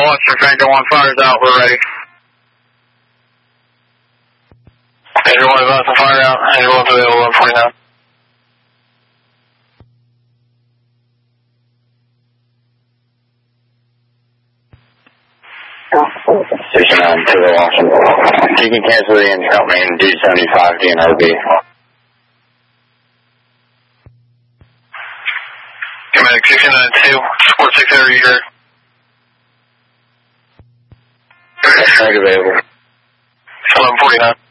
Western Phantom 1 fires out, we're ready. Angel 1 about to fire out, Angel 1's available 149. Station 9 to the Washington. You can cancel the engine, help me in D75 DNOB. Medic 692, support 6 area here. Tag available. 1149.